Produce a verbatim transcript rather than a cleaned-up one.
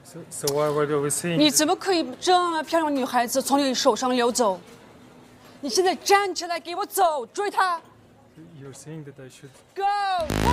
So, so why were we saying? 你怎么可以这么漂亮的女孩子从你手上溜走？你现在站起来，给我走，追她 You're saying that I should. ，Go！